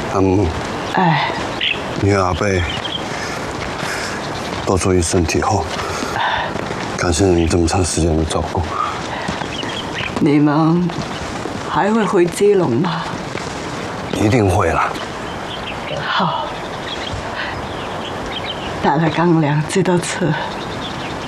阿母， 哎， 你和阿伯都注意身体后，感谢你这么长时间的照顾。 你们还会回基隆吗？ 一定会啦。 好，带来干粮几多次？